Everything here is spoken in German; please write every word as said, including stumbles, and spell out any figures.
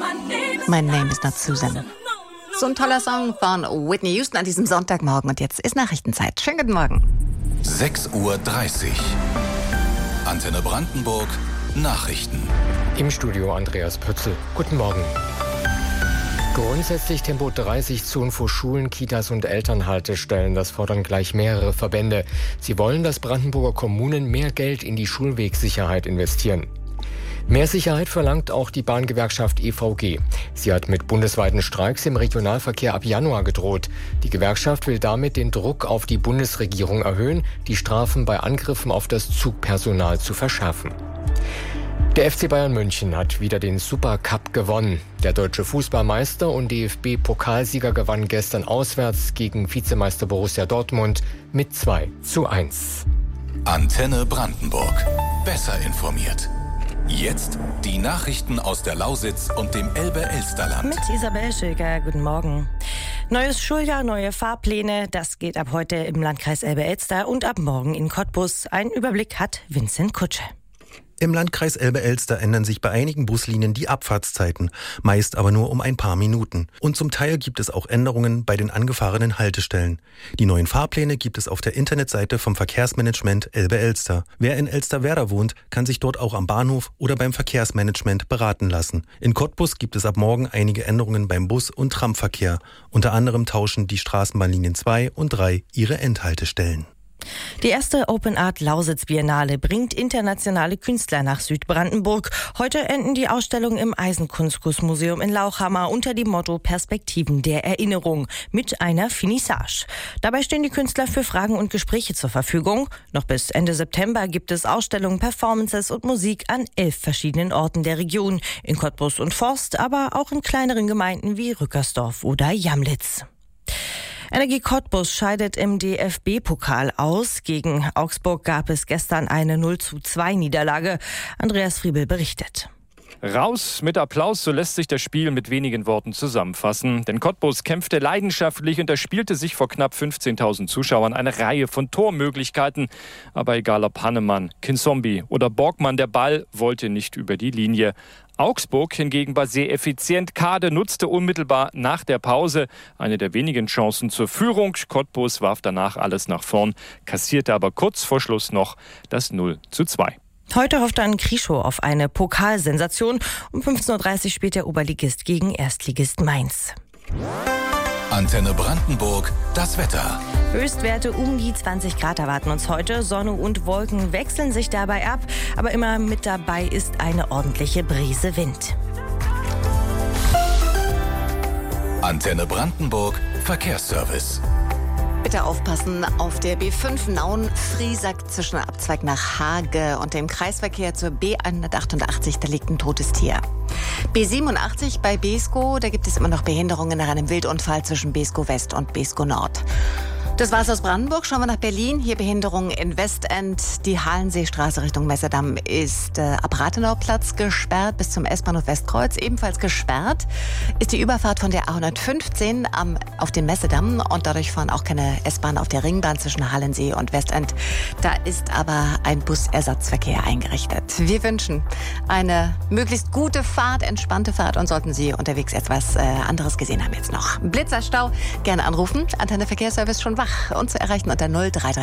My Name is not Susan. So ein toller Song von Whitney Houston an diesem Sonntagmorgen. Und jetzt ist Nachrichtenzeit. Schönen guten Morgen. sechs Uhr dreißig. Antenne Brandenburg. Nachrichten. Im Studio Andreas Pützel. Guten Morgen. Grundsätzlich Tempo dreißig Zonen vor Schulen, Kitas und Elternhaltestellen. Das fordern gleich mehrere Verbände. Sie wollen, dass Brandenburger Kommunen mehr Geld in die Schulwegsicherheit investieren. Mehr Sicherheit verlangt auch die Bahngewerkschaft E V G. Sie hat mit bundesweiten Streiks im Regionalverkehr ab Januar gedroht. Die Gewerkschaft will damit den Druck auf die Bundesregierung erhöhen, die Strafen bei Angriffen auf das Zugpersonal zu verschärfen. Der F C Bayern München hat wieder den Supercup gewonnen. Der deutsche Fußballmeister und D F B-Pokalsieger gewann gestern auswärts gegen Vizemeister Borussia Dortmund mit zwei zu eins. Antenne Brandenburg. Besser informiert. Jetzt die Nachrichten aus der Lausitz und dem Elbe-Elsterland. Mit Isabel Schilger, guten Morgen. Neues Schuljahr, neue Fahrpläne, das geht ab heute im Landkreis Elbe-Elster und ab morgen in Cottbus. Ein Überblick hat Vincent Kutsche. Im Landkreis Elbe-Elster ändern sich bei einigen Buslinien die Abfahrtszeiten, meist aber nur um ein paar Minuten. Und zum Teil gibt es auch Änderungen bei den angefahrenen Haltestellen. Die neuen Fahrpläne gibt es auf der Internetseite vom Verkehrsmanagement Elbe-Elster. Wer in Elsterwerda wohnt, kann sich dort auch am Bahnhof oder beim Verkehrsmanagement beraten lassen. In Cottbus gibt es ab morgen einige Änderungen beim Bus- und Tramverkehr. Unter anderem tauschen die Straßenbahnlinien zwei und drei ihre Endhaltestellen. Die erste Open Art Lausitz Biennale bringt internationale Künstler nach Südbrandenburg. Heute enden die Ausstellungen im Eisenkunstmuseum in Lauchhammer unter dem Motto Perspektiven der Erinnerung mit einer Finissage. Dabei stehen die Künstler für Fragen und Gespräche zur Verfügung. Noch bis Ende September gibt es Ausstellungen, Performances und Musik an elf verschiedenen Orten der Region. In Cottbus und Forst, aber auch in kleineren Gemeinden wie Rückersdorf oder Jamlitz. Energie Cottbus scheidet im D F B-Pokal aus. Gegen Augsburg gab es gestern eine null zu zwei Niederlage. Andreas Friebel berichtet. Raus mit Applaus, so lässt sich das Spiel mit wenigen Worten zusammenfassen. Denn Cottbus kämpfte leidenschaftlich und erspielte sich vor knapp fünfzehntausend Zuschauern eine Reihe von Tormöglichkeiten. Aber egal ob Hannemann, Kinzombie oder Borgmann, der Ball wollte nicht über die Linie. Augsburg hingegen war sehr effizient. Kade nutzte unmittelbar nach der Pause eine der wenigen Chancen zur Führung. Cottbus warf danach alles nach vorn, kassierte aber kurz vor Schluss noch das null zu zwei. Heute hofft dann Krischow auf eine Pokalsensation. Um fünfzehn Uhr dreißig spielt der Oberligist gegen Erstligist Mainz. Antenne Brandenburg, das Wetter. Höchstwerte um die zwanzig Grad erwarten uns heute. Sonne und Wolken wechseln sich dabei ab. Aber immer mit dabei ist eine ordentliche Brise Wind. Antenne Brandenburg, Verkehrsservice. Bitte aufpassen auf der B fünf Nauen-Friesack zwischen Abzweig nach Hage und dem Kreisverkehr zur B hundertachtundachtzig, da liegt ein totes Tier. B siebenundachtzig bei Beeskow, da gibt es immer noch Behinderungen nach einem Wildunfall zwischen Beeskow West und Beeskow Nord. Das war's aus Brandenburg. Schauen wir nach Berlin. Hier Behinderungen in Westend. Die Halenseestraße Richtung Messedamm ist äh, ab Rathenauplatz gesperrt bis zum S-Bahnhof Westkreuz. Ebenfalls gesperrt ist die Überfahrt von der A hundertfünfzehn am, auf den Messedamm. Und dadurch fahren auch keine S-Bahn auf der Ringbahn zwischen Halensee und Westend. Da ist aber ein Busersatzverkehr eingerichtet. Wir wünschen eine möglichst gute Fahrt, entspannte Fahrt. Und sollten Sie unterwegs etwas äh, anderes gesehen haben jetzt noch. Blitzerstau, gerne anrufen. Antenne Verkehrsservice schon wach und zu erreichen unter null drei drei